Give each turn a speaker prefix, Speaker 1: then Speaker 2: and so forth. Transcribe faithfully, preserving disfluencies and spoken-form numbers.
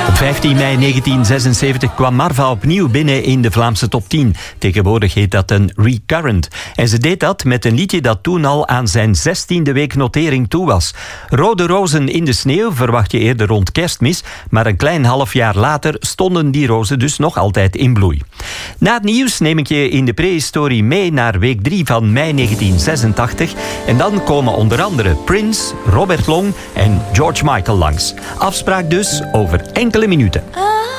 Speaker 1: Op vijftien mei negentien zesenzeventig kwam Marva opnieuw binnen in de Vlaamse top tien. Tegenwoordig heet dat een recurrent. En ze deed dat met een liedje dat toen al aan zijn zestiende week notering toe was. Rode rozen in de sneeuw verwacht je eerder rond Kerstmis, maar een klein half jaar later stonden die rozen dus nog altijd in bloei. Na het nieuws neem ik je in de prehistorie mee naar week drie van mei negentien zesentachtig. En dan komen onder andere Prince, Robert Long en George Michael langs. Afspraak dus over enkele minuten.